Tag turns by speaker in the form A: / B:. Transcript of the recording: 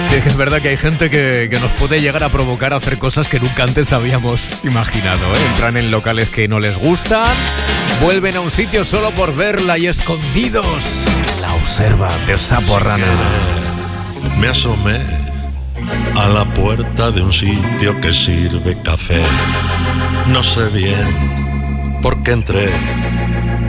A: Sí, es que es verdad que hay gente que nos puede llegar a provocar a hacer cosas que nunca antes habíamos imaginado, ¿eh? Entran en locales que no les gustan, vuelven a un sitio solo por verla y escondidos la observan de sapo a rana.
B: Me asomé a la puerta de un sitio que sirve café. No sé bien por qué entré.